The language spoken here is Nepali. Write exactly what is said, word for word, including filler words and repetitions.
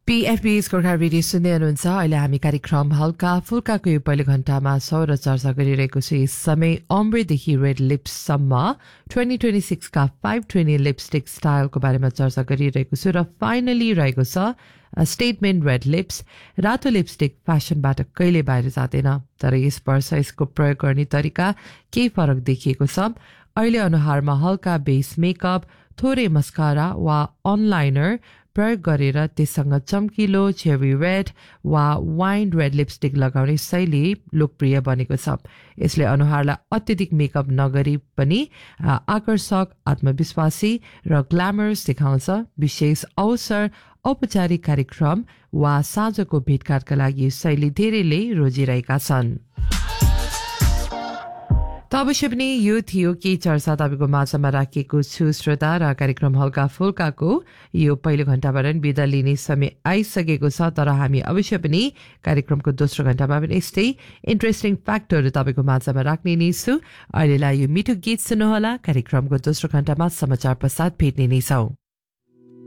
पीएफबीएस गोर्खा रेडियो सुन्दै हुनुहुन्छ। अहिले हामी कार्यक्रम हल्का फुल्काको यो पहिलो घण्टामा छौँ र चर्चा गरिरहेको छु यस समय अम्ब्रेदेखि red लिप्ससम्म twenty twenty सिक्सका five twenty lipstick स्टाइलको बारेमा चर्चा गरिरहेको छु र फाइनली रहेको छ स्टेटमेन्ट रेड लिप्स। रातो लिपस्टिक फेसनबाट कहिले बाहिर जाँदैन, तर यस वर्ष यसको प्रयोग गर्ने तरिका केही फरक देखिएको छ। अहिले अनुहारमा हल्का बेस मेकअप, थोरै मस्कारा वा अनलाइनर प्रयोग गरेर त्यससँग चम्किलो चेरी रेड वा वाइन रेड लिपस्टिक लगाउने शैली लोकप्रिय बनेको छ। यसले अनुहारलाई अत्यधिक मेकअप नगरी पनि आकर्षक, आत्मविश्वासी र ग्ल्यामरस देखाउँछ। विशेष अवसर, औपचारिक कार्यक्रम वा साँझको भेटघाटका लागि शैली धेरैले रोजिरहेका छन्। त अवश्य पनि यो थियो केही चर्चा तपाईँको माझमा राखेको छु श्रोता, र कार्यक्रम हल्का फुल्काको यो पहिलो घण्टाबाट बिदा लिने समय आइसकेको छ। तर हामी अवश्य पनि कार्यक्रमको दोस्रो घण्टामा पनि यस्तै इन्ट्रेस्टिङ फ्याक्टहरू तपाईँको माझमा राख्ने नै छु। अहिलेलाई यो मिठो गीत सुन्नुहोला। कार्यक्रमको दोस्रो घण्टामा समाचार पश्चात भेट्ने नै छौँ।